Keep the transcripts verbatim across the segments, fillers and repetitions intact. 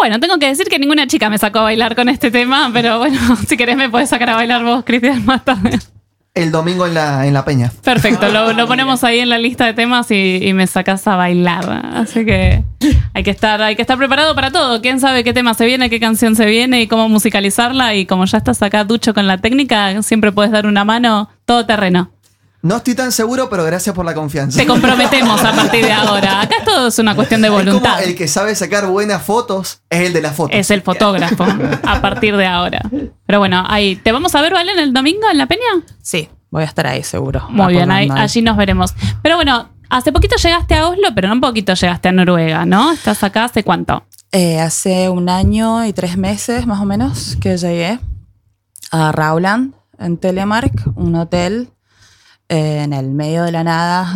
Bueno, tengo que decir que ninguna chica me sacó a bailar con este tema, pero bueno, si querés me podés sacar a bailar vos, Cristian, más tarde. El domingo en la, en la Peña. Perfecto, lo, lo ponemos ahí en la lista de temas y, y me sacás a bailar. Así que hay que estar, hay que estar preparado para todo. ¿Quién sabe qué tema se viene, qué canción se viene y cómo musicalizarla? Y como ya estás acá ducho con la técnica, siempre puedes dar una mano, todo terreno. No estoy tan seguro, pero gracias por la confianza. Te comprometemos a partir de ahora. Acá todo es una cuestión de voluntad. Es como el que sabe sacar buenas fotos es el de las fotos. Es el fotógrafo a partir de ahora. Pero bueno, ahí. ¿Te vamos a ver, Valen, el domingo en la Peña? Sí, voy a estar ahí seguro. Muy bien, ahí, allí nos veremos. Pero bueno, hace poquito llegaste a Oslo, pero no un poquito llegaste a Noruega, ¿no? ¿Estás acá hace cuánto? Eh, hace un año y tres meses más o menos que llegué a Rauland, en Telemark, un hotel eh, en el medio de la nada,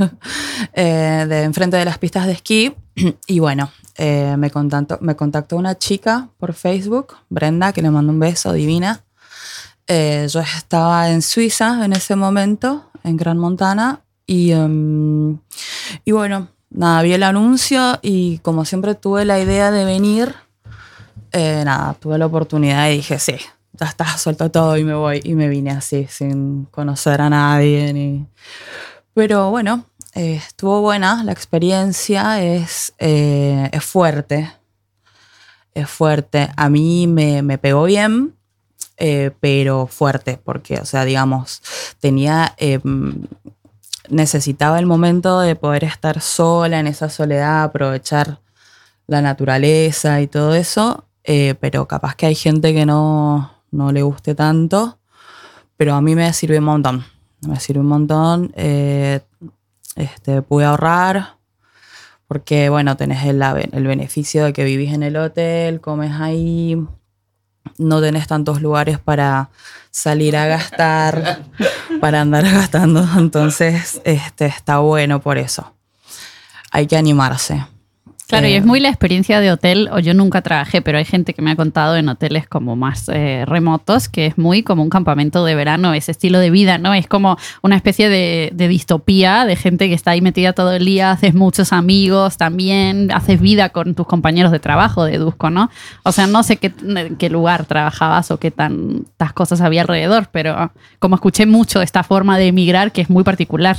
eh, de enfrente de las pistas de esquí. Y bueno, eh, me, contactó, me contactó una chica por Facebook, Brenda, que le mandó un beso, divina. Eh, yo estaba en Suiza en ese momento, en Gran Montana, y, um, y bueno, nada, vi el anuncio y como siempre tuve la idea de venir, eh, nada, tuve la oportunidad y dije, sí, ya está, suelto todo y me voy. Y me vine así, sin conocer a nadie. Ni... Pero bueno, eh, estuvo buena la experiencia, es, eh, es fuerte, es fuerte. A mí me, me pegó bien. Eh, pero fuerte, porque, o sea, digamos, tenía, eh, necesitaba el momento de poder estar sola en esa soledad, aprovechar la naturaleza y todo eso, eh, pero capaz que hay gente que no, no le guste tanto, pero a mí me sirve un montón, me sirve un montón, eh, este, pude ahorrar, porque, bueno, tenés el, el beneficio de que vivís en el hotel, comes ahí... No tenés tantos lugares para salir a gastar, para andar gastando. Entonces, este, está bueno por eso. Hay que animarse. Claro, eh, y es muy la experiencia de hotel, o yo nunca trabajé, pero hay gente que me ha contado en hoteles como más eh, remotos, que es muy como un campamento de verano, ese estilo de vida, ¿no? Es como una especie de, de distopía, de gente que está ahí metida todo el día, haces muchos amigos también, haces vida con tus compañeros de trabajo, deduzco, ¿no? O sea, no sé qué, qué lugar trabajabas o qué tantas cosas había alrededor, pero como escuché mucho esta forma de emigrar que es muy particular.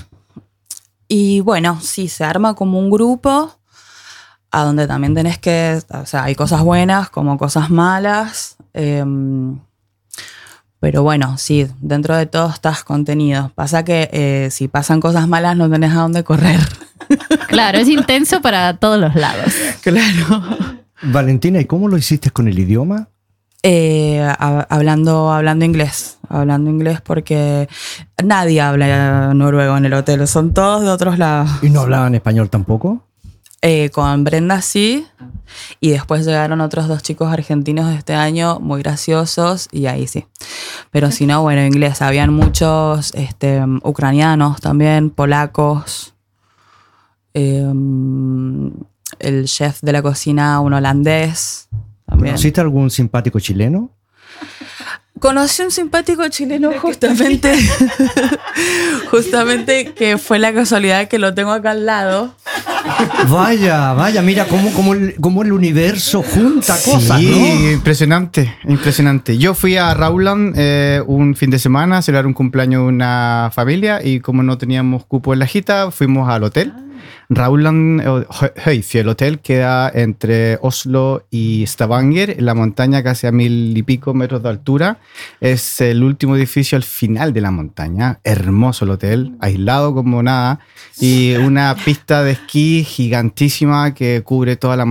Y bueno, sí, se arma como un grupo a donde también tenés que, o sea, hay cosas buenas como cosas malas, eh, pero bueno, sí, dentro de todo estás contenido. Pasa que eh, si pasan cosas malas no tenés a dónde correr. Claro, es intenso para todos los lados. Claro. Valentina, ¿y cómo lo hiciste con el idioma? Eh, a, hablando, hablando inglés, hablando inglés porque nadie habla noruego en el hotel, son todos de otros lados. ¿Y no hablaban español tampoco? Eh, con Brenda sí, y después llegaron otros dos chicos argentinos de este año muy graciosos y ahí sí. Pero si no, bueno, inglés. Habían muchos este, ucranianos también, polacos. Eh, el chef de la cocina, un holandés. También. ¿Conociste algún simpático chileno? Conocí un simpático chileno justamente, justamente que fue la casualidad que lo tengo acá al lado. Vaya, vaya, mira cómo, cómo, el, cómo el universo junta cosas, sí, ¿no? impresionante, impresionante. Yo fui a Rauland eh, un fin de semana a celebrar un cumpleaños de una familia y como no teníamos cupo en la gita, fuimos al hotel. Rauland Høyfjell, el hotel queda entre Oslo y Stavanger, en la montaña casi a mil y pico metros de altura. Es el último edificio al final de la montaña. Hermoso el hotel, aislado como nada. Y una pista de esquí gigantísima que cubre toda la montaña.